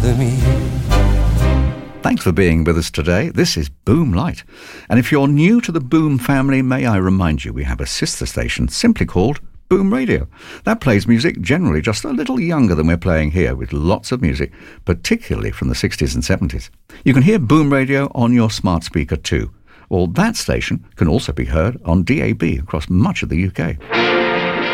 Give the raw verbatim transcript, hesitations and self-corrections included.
de mí. Thanks for being with us today. This is Boom Light. And if you're new to the Boom family, may I remind you we have a sister station simply called Boom Radio. That plays music generally just a little younger than we're playing here, with lots of music, particularly from the sixties and seventies. You can hear Boom Radio on your smart speaker too. Well, that station can also be heard on D A B across much of the U K.